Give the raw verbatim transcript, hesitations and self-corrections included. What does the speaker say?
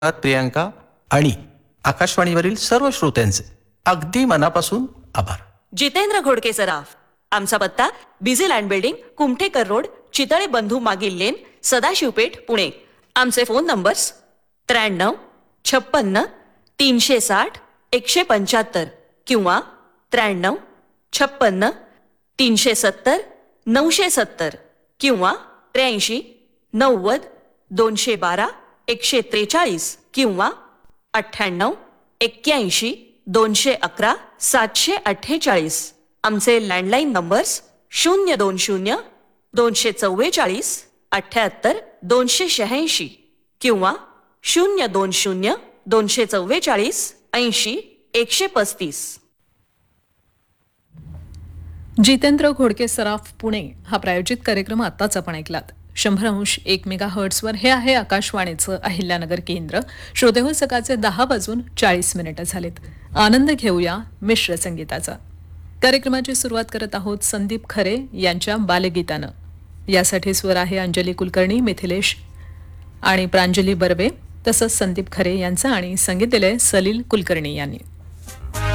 प्रियांका आणि आकाशवाणीवरील सर्व श्रोत्यांचे अगदी मनापासून आभार. जितेंद्र घोडके सराफ. आमचा पत्ता busy land building, Kumthekar road, Chitale बंधू मागील लेन, सदाशिवपेठ, पुणे. आमचे फोन नंबर्स त्र्याण्णव छप्पन्न तीनशे साठ एकशे पंच्याहत्तर किंवा त्र्याण्णव छप्पन्न तीनशे सत्तर नऊशे सत्तर किंवा त्र्याऐंशी नव्वद दोनशे बारा एकशे त्रेचाळीस किंवा अठ्ठ्याण्णव एक्क्याऐंशी दोनशे अकरा सातशे अठ्ठेचाळीस. आमचे लँडलाईन नंबर्स शून्य दोन शून्य दोनशे चव्वेचाळीस अठ्ठ्याहत्तर दोनशे शहाऐंशी किंवा शून्य दोन शून्य दोनशे चव्वेचाळीस ऐंशी एकशे पस्तीस. जितेंद्र घोडके सराफ पुणे हा प्रायोजित कार्यक्रम आताच आपण ऐकलात. शंभर अंश एक मेगा हर्ट्सवर हे आहे आकाशवाणीचं अहिल्यानगर केंद्र. श्रोतेहो, सकाळचे दहा वाजून चाळीस मिनिटं झालेत. आनंद घेऊया मिश्र संगीताचा. कार्यक्रमाची सुरुवात करत आहोत संदीप खरे यांच्या बालगीतानं. यासाठी स्वर आहे अंजली कुलकर्णी, मिथिलेश आणि प्रांजली बर्वे, तसंच संदीप खरे यांचं, आणि संगीत दिलंय सलील कुलकर्णी यांनी.